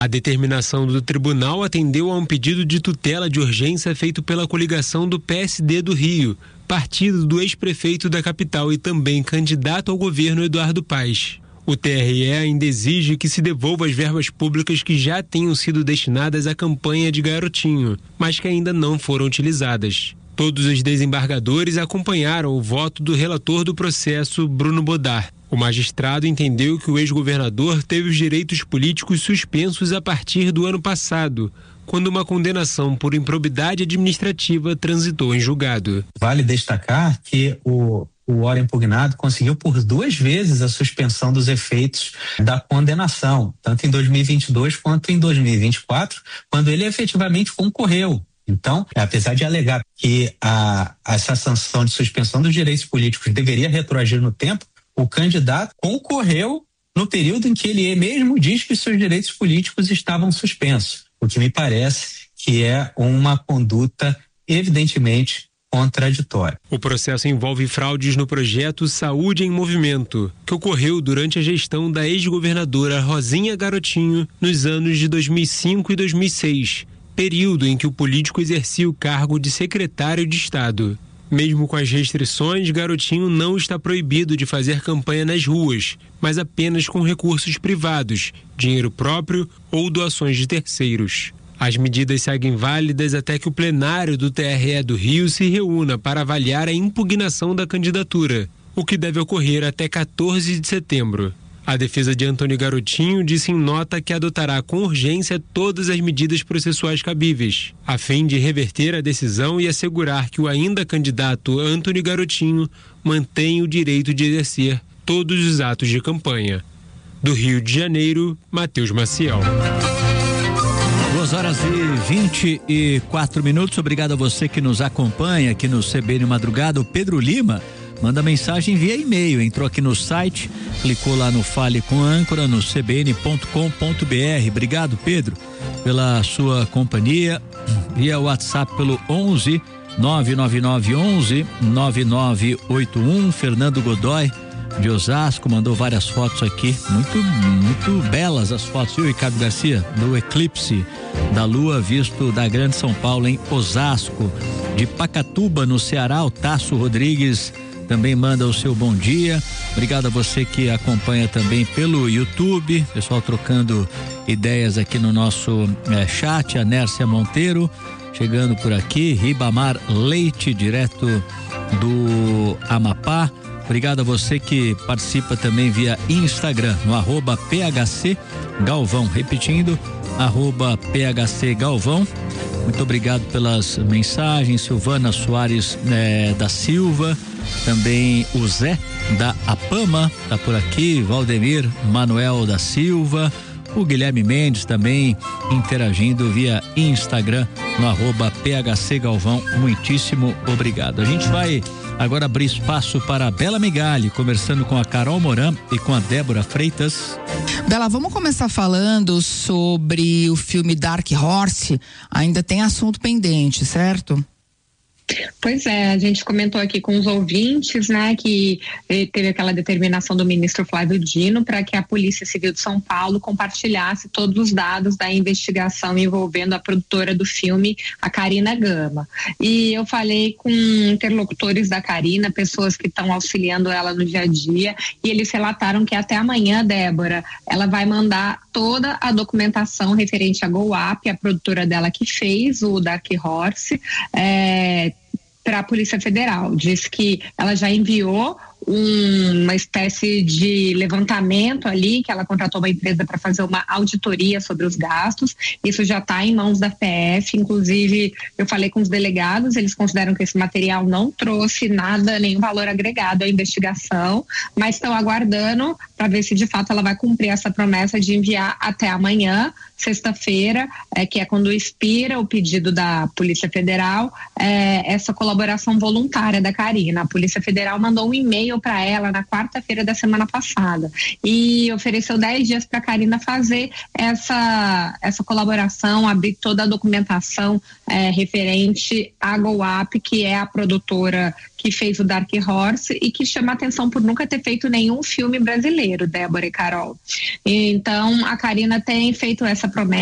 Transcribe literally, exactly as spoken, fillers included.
A determinação do tribunal atendeu a um pedido de tutela de urgência feito pela coligação do P S D do Rio, partido do ex-prefeito da capital e também candidato ao governo Eduardo Paes. O T R E ainda exige que se devolva as verbas públicas que já tenham sido destinadas à campanha de Garotinho, mas que ainda não foram utilizadas. Todos os desembargadores acompanharam o voto do relator do processo, Bruno Bodar. O magistrado entendeu que o ex-governador teve os direitos políticos suspensos a partir do ano passado, quando uma condenação por improbidade administrativa transitou em julgado. Vale destacar que o, o órgão impugnado conseguiu por duas vezes a suspensão dos efeitos da condenação, tanto em dois mil e vinte e dois quanto em dois mil e vinte e quatro, quando ele efetivamente concorreu. Então, apesar de alegar que a, essa sanção de suspensão dos direitos políticos deveria retroagir no tempo, o candidato concorreu no período em que ele mesmo diz que seus direitos políticos estavam suspensos, o que me parece que é uma conduta evidentemente contraditória. O processo envolve fraudes no projeto Saúde em Movimento, que ocorreu durante a gestão da ex-governadora Rosinha Garotinho nos anos de dois mil e cinco e dois mil e seis, período em que o político exercia o cargo de secretário de Estado. Mesmo com as restrições, Garotinho não está proibido de fazer campanha nas ruas, mas apenas com recursos privados, dinheiro próprio ou doações de terceiros. As medidas seguem válidas até que o plenário do T R E do Rio se reúna para avaliar a impugnação da candidatura, o que deve ocorrer até quatorze de setembro. A defesa de Antônio Garotinho disse em nota que adotará com urgência todas as medidas processuais cabíveis, a fim de reverter a decisão e assegurar que o ainda candidato Antônio Garotinho mantém o direito de exercer todos os atos de campanha. Do Rio de Janeiro, Matheus Maciel. duas horas e vinte e quatro minutos. Obrigado a você que nos acompanha aqui no C B N Madrugada. O Pedro Lima manda mensagem via e-mail, entrou aqui no site, clicou lá no Fale com Âncora, no c b n ponto com ponto b r. Obrigado, Pedro, pela sua companhia. Via WhatsApp pelo onze nove nove nove onze nove nove oito um. Fernando Godoy de Osasco mandou várias fotos aqui, muito, muito belas as fotos, viu, Ricardo Garcia? Do eclipse da lua visto da Grande São Paulo em Osasco. De Pacatuba, no Ceará, o Tasso Rodrigues também manda o seu bom dia. Obrigado a você que acompanha também pelo YouTube, pessoal trocando ideias aqui no nosso eh, chat. A Nércia Monteiro chegando por aqui, Ribamar Leite, direto do Amapá. Obrigado a você que participa também via Instagram, no arroba P H C Galvão, repetindo, arroba P H C Galvão. Muito obrigado pelas mensagens. Silvana Soares eh, da Silva, também o Zé da Apama tá por aqui, Valdemir Manuel da Silva, o Guilherme Mendes também interagindo via Instagram no arroba P H C Galvão. Muitíssimo obrigado. A gente vai agora abrir espaço para a Bela Megali, conversando com a Carol Moran e com a Débora Freitas. Bela, vamos começar falando sobre o filme Dark Horse. Ainda tem assunto pendente, certo? Pois é, a gente comentou aqui com os ouvintes, né, que teve aquela determinação do ministro Flávio Dino para que a Polícia Civil de São Paulo compartilhasse todos os dados da investigação envolvendo a produtora do filme, a Karina Gama. E eu falei com interlocutores da Karina, pessoas que estão auxiliando ela no dia a dia, e eles relataram que até amanhã, Débora, ela vai mandar toda a documentação referente a GoUp, a produtora dela que fez o Dark Horse, é, para a Polícia Federal. Diz que ela já enviou um, uma espécie de levantamento ali, que ela contratou uma empresa para fazer uma auditoria sobre os gastos. Isso já está em mãos da P F. Inclusive, eu falei com os delegados, eles consideram que esse material não trouxe nada, nenhum valor agregado à investigação, mas estão aguardando para ver se de fato ela vai cumprir essa promessa de enviar até amanhã, sexta-feira, é, que é quando expira o pedido da Polícia Federal, é, essa colaboração voluntária da Karina. A Polícia Federal mandou um e-mail e-mail para ela na quarta-feira da semana passada e ofereceu dez dias para a Karina fazer essa, essa colaboração, abrir toda a documentação é, referente à GoUp, que é a produtora que fez o Dark Horse e que chama atenção por nunca ter feito nenhum filme brasileiro, Débora e Carol. Então, a Karina tem feito essa promessa